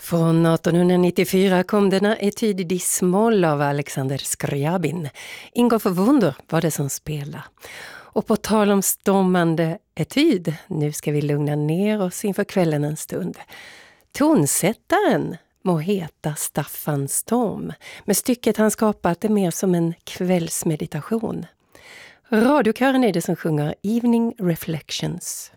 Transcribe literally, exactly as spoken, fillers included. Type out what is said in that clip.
Från artonhundranittiofyra kom denna etyd i dis-moll av Alexander Scriabin. Ingolf Wunder var det som spelade. Och på tal om stormande etyd, nu ska vi lugna ner oss inför kvällen en stund. Tonsättaren må heta Staffan Storm, men stycket han skapat är mer som en kvällsmeditation. Radiokören är det som sjunger Evening Reflections.